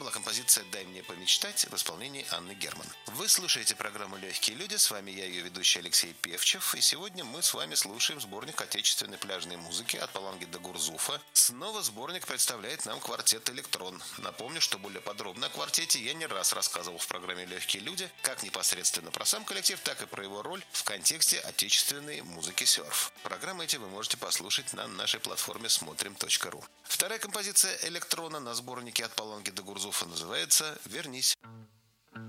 была композиция «Дай мне помечтать» в исполнении Анны Герман. Вы слушаете программу «Легкие люди», с вами я, ее ведущий Алексей Певчев, и сегодня мы с вами слушаем сборник отечественной пляжной музыки «От Паланги до Гурзуфа». Снова сборник представляет нам квартет «Электрон». Напомню, что более подробно о квартете я не раз рассказывал в программе «Легкие люди», как непосредственно про сам коллектив, так и про его роль в контексте отечественной музыки серф. Программы эти вы можете послушать на нашей платформе смотрим.ру. Вторая композиция «Электрона» на сборнике «От Паланги до Гурзуфа» называется «Вернись».